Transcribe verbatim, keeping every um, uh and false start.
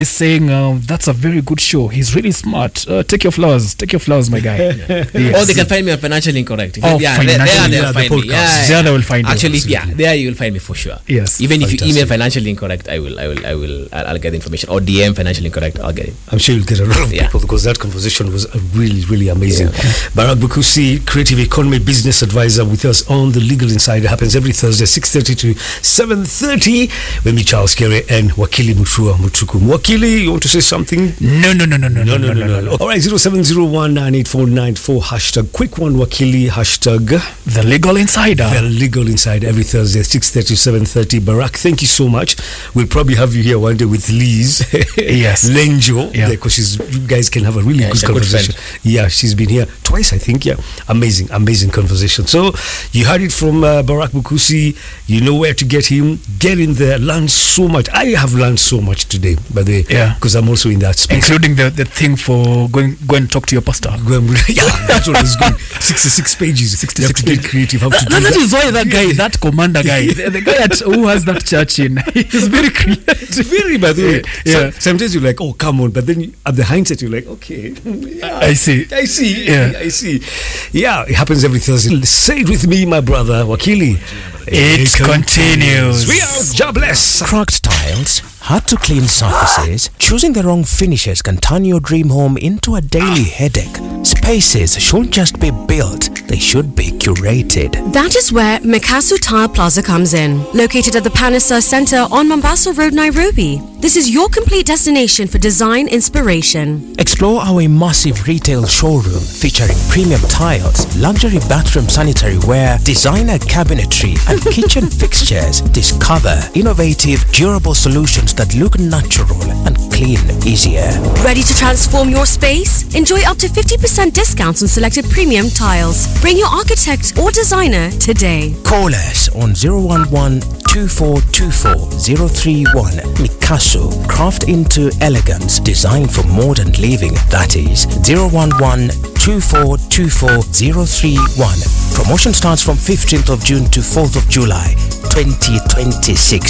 He's saying um, that's a very good show. He's really smart. Uh, take your flowers. Take your flowers, my guy. Yes. Or they can find me on Financially Incorrect. Oh, yeah, financially, there, there they'll yeah, find the me. Yeah, yeah. there they will find you. Actually, Absolutely. yeah, there you will find me for sure. Yes. Even Fantastic. if you email Financially Incorrect, I will, I will, I will, I'll, I'll get the information. Or D M Financially Incorrect, I'll get it. I'm sure you'll get a lot of Yeah. people because that conversation was uh, really, really amazing. Yeah. Barak Bukusi, Creative Economy Business Advisor, with us on the Legal Insider. Happens every Thursday, six thirty to seven thirty. With me, Charles Kere, and Wakili Mutua Mutuku. Wakili, you want to say something? No, no, no, no, no, no, no, no, no, no. All right, zero seven zero one nine eight four nine four. Hashtag quick one, Wakili. Hashtag The Legal Insider. The Legal Insider every Thursday, six thirty to seven thirty. Barak, thank you so much. We'll probably have you here one day with Liz. Yes. Lenjo. Yeah. Because she's you guys can have a really Yeah, good she's a good conversation. Yeah, she's been here twice, I think. Yeah. Amazing, amazing conversation. So you heard it from uh, Barak Bukusi. You know where to get him. Get in there. Learn so much. I have learned so much today, by the way. Yeah. Because I'm also in that space. Including the, the thing for going go and talk to your pastor. Yeah, that's what is good. sixty-six pages. sixty-six You have to get pages. creative. How to That, do that that. is why that guy, that commander guy, the, the guy at, who has that church in, he's very creative. Very, by the way. Yeah. So, sometimes you're like, oh, come on. But then you, at the hindsight, you're like, okay. Yeah, I see. I see. Yeah. I see. Yeah, it happens every Thursday. Say it with me, my brother, Wakili. It continues. We are jobless. Cracked tiles, hard to clean surfaces, choosing the wrong finishes can turn your dream home into a daily headache. Spaces shouldn't just be built, they should be curated. That is where Mikasu Tile Plaza comes in. Located at the Panasa Center on Mombasa Road, Nairobi. This is your complete destination for design inspiration. Explore our immersive retail showroom featuring premium tiles, luxury bathroom sanitary ware, designer cabinetry, and kitchen fixtures. Discover innovative, durable solutions that look natural and clean easier. Ready to transform your space? Enjoy up to fifty percent discounts on selected premium tiles. Bring your architect or designer today. Call us on zero one one two four two four zero three one. Mikasu, craft into elegance, designed for modern living. That is zero one one two four two four zero three one. Promotion starts from fifteenth of June to fourth of July twenty twenty-six.